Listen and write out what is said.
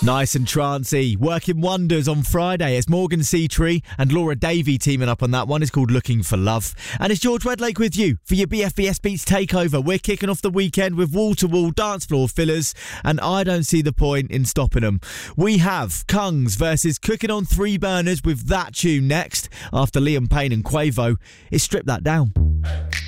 Nice and trancy. Working wonders on Friday. It's Morgan Seatree and Laura Davey teaming up on that one. It's called Looking for Love. And it's George Redlake with you for your BFBS Beats Takeover. We're kicking off the weekend with wall-to-wall dance floor fillers, and I don't see the point in stopping them. We have Kungs versus Cooking on Three Burners with that tune next. After Liam Payne and Quavo, it's Strip That Down.